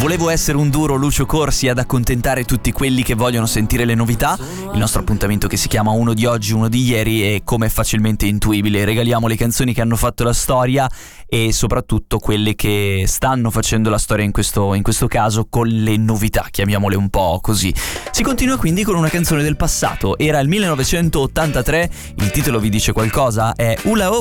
Volevo essere un duro Lucio Corsi ad accontentare tutti quelli che vogliono sentire le novità. Il nostro appuntamento, che si chiama Uno di oggi, uno di ieri, è come facilmente intuibile. Regaliamo le canzoni che hanno fatto la storia e soprattutto quelle che stanno facendo la storia in questo caso, con le novità, chiamiamole un po' così. Si continua quindi con una canzone del passato. Era il 1983, il titolo vi dice qualcosa? È Hula Hoop.